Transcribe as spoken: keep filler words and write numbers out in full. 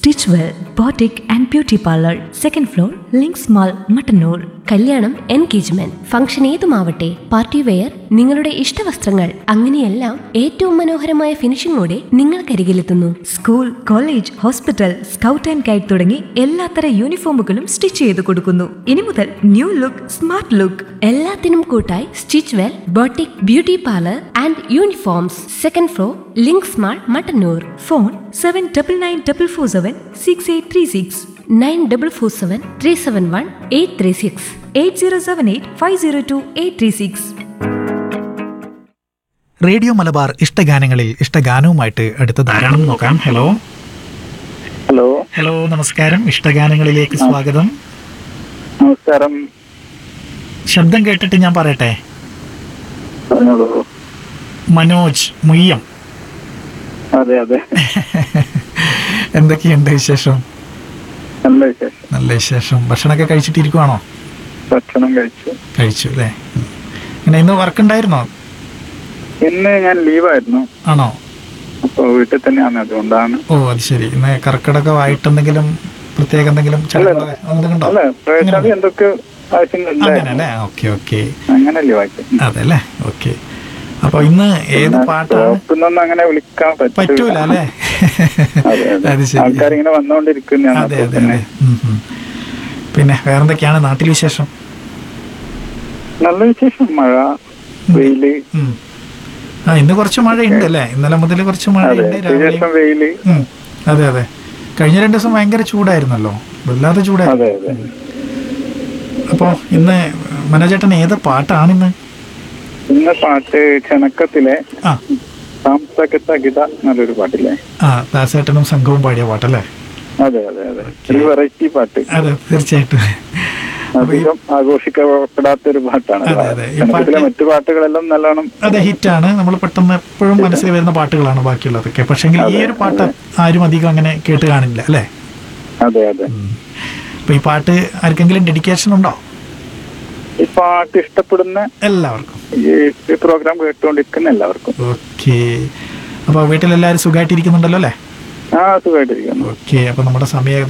Stitch well boutique and beauty parlour, second floor, links mall, Mattannur. കല്യാണം, engagement, function ഏതുമാവട്ടെ, party wear, നിങ്ങളുടെ ഇഷ്ടവസ്ത്രങ്ങൾ അങ്ങനെയെല്ലാം ഏറ്റവും മനോഹരമായ ഫിനിഷിംഗോടെ നിങ്ങൾക്കരികിലെത്തുന്നു. School, college, hospital, scout and guide തുടങ്ങി എല്ലാത്തര യൂണിഫോമുകളും stitch ചെയ്ത് കൊടുക്കുന്നു. ഇനി മുതൽ ന്യൂ ലുക്ക്, സ്മാർട്ട് ലുക്ക്. എല്ലാത്തിനും കൂട്ടായി stitch well boutique beauty parlour and uniforms, second floor, links mall, Mattannur. Phone seven double nine double four seven six eight three six, nine double four seven three seven one eight three six. Eight zero seven eight five zero to eight three six. Radio Malabar ഇഷ്ടഗാനങ്ങളിൽ ഇഷ്ടഗാനവുമായിട്ട് അടുത്ത ധാരാളം നോക്കാം. Hello hello hello നമസ്കാരം. ഇഷ്ടഗാനങ്ങളിലേക്ക് സ്വാഗതം. നമസ്കാരം. ശബ്ദം കേട്ടിട്ട് ഞാൻ പറയട്ടെ. പറഞ്ഞോളൂ. മനോജ് മുയ്യം. അതെ അതെ. എന്തൊക്കെയുണ്ട് വിശേഷം? നല്ല വിശേഷം. നല്ല വിശേഷം. ഭക്ഷണമൊക്കെ കഴിച്ചിട്ടിരിക്കുവാണോ? ഭക്ഷണം കഴിച്ചു. കഴിച്ചു അല്ലേ. ഇങ്ങനെ ഇന്ന് വർക്ക് ഉണ്ടായിരുന്നോ? ഇന്ന് ഞാൻ ലീവായിരുന്നു. ആണോ? അപ്പൊ വീട്ടിൽ തന്നെയാണ്, അതുകൊണ്ടാണ്. ഓ അത് ശരി. ഇന്ന് കർക്കിടകമായിട്ട് എന്തെങ്കിലും പ്രത്യേക എന്തെങ്കിലും ചടങ്ങുകളോ എന്തെങ്കിലും ഉണ്ടോ? അല്ല, പ്രവേശനം എന്തൊക്കെ ആവശ്യങ്ങളുണ്ട്, അങ്ങനെ അല്ലേ. Okay okay. അങ്ങനെ ലീവാക്കി. അതെ അല്ലേ. ഓക്കെ. അപ്പൊ ഇന്ന് ഏത് പാട്ടാണ്? അങ്ങനെ വിളിക്കാൻ പറ്റൂല അല്ലേ. അത് ശരി. ആൾക്കാരിങ്ങനെ വന്നോണ്ടിരിക്കുന്ന. അതെ അതെ അതെ. പിന്നെ വേറെന്തൊക്കെയാണ് നാട്ടിൽ വിശേഷം? നല്ല വിശേഷം. മഴ, വെയില്. ആ ഇന്ന് കുറച്ച് മഴ ഉണ്ട് അല്ലേ. ഇന്നലെ മുതൽ കുറച്ച് മഴ ഉണ്ട്. വെയില്. അതെ അതെ. കഴിഞ്ഞ രണ്ടു ദിവസം ഭയങ്കര ചൂടായിരുന്നല്ലോ, വല്ലാതെ ചൂടായിരുന്നു. അപ്പൊ ഇന്ന് മനോജേട്ടൻ ഏത് പാട്ടാണിന്ന്? ഇന്ന പാട്ട് ക്ഷണക്കത്തിലെ നല്ലൊരു പാട്ടില്ലേ. ആ ദാസേട്ടനും സംഘവും പാടിയ പാട്ടല്ലേ. അതെ അതെ അതെ. ഒരു വെറൈറ്റി പാട്ട്. അതെ തീർച്ചയായിട്ടും. അധികം ആഘോഷിക്കപ്പെടാത്തൊരു പാട്ടാണ്. മറ്റു പാട്ടുകളെല്ലാം നല്ലോണം അതെ ഹിറ്റാണ്. നമ്മൾ പെട്ടെന്ന് എപ്പോഴും മനസ്സിൽ വരുന്ന പാട്ടുകളാണ് ബാക്കിയുള്ളതൊക്കെ. പക്ഷെ ഈ ഒരു പാട്ട് ആരും അധികം അങ്ങനെ കേട്ട് കാണില്ല അല്ലേ. അതെ അതെ. അപ്പൊ ഈ പാട്ട് ആർക്കെങ്കിലും ഡെഡിക്കേഷൻ ഉണ്ടോ? ഈ പാട്ട് ഇഷ്ടപ്പെടുന്ന എല്ലാവർക്കും, ഈ പ്രോഗ്രാം കേട്ടുകൊണ്ടിരിക്കുന്ന എല്ലാവർക്കും. ഓക്കെ. അപ്പൊ വീട്ടിലെല്ലാവരും സുഖമായിട്ടിരിക്കുന്നുണ്ടല്ലോ അല്ലേ? ആ സുഖമായിട്ടിരിക്കുന്നു. ഓക്കെ. അപ്പൊ നമ്മുടെ സമയം